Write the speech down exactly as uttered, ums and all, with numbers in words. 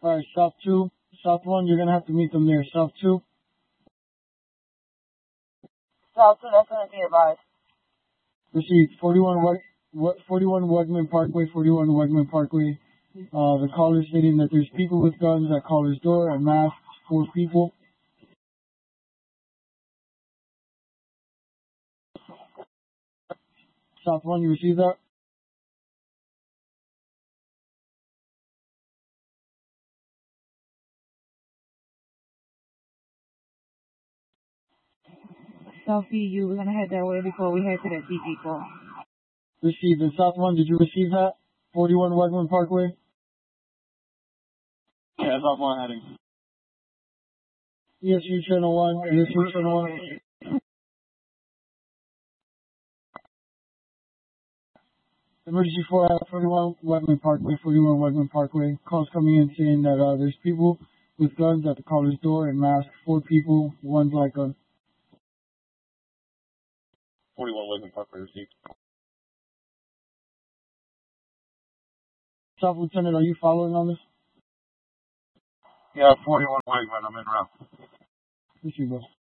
Alright, South two. South one, you're gonna have to meet them there. South two. South two, that's gonna be advised. Received. forty-one, Wed- forty-one Wegman Parkway, forty-one Wegman Parkway. Uh, the caller stating that there's people with guns at caller's door and masked, four people. South one, you received that? South B, you, we're gonna head that way before we head to that D G call. Received. And South one, did you receive that? forty-one Wegman Parkway? Yeah, South one heading. E S U Channel one, E S U Channel one. Emergency four at forty-one Wegman Parkway, forty-one Wegman Parkway. Calls coming in saying that uh, there's people with guns at the caller's door and masked, four people, one's like a... forty-one Wegman Parkway received. Staff Lieutenant, are you following on this? Yeah, forty-one Wegman, I'm in route. Received, boss.